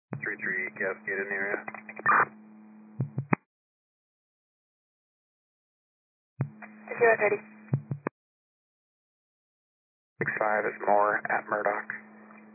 3-3 Cascade in the area. 5130. 65 is more at Murdoch.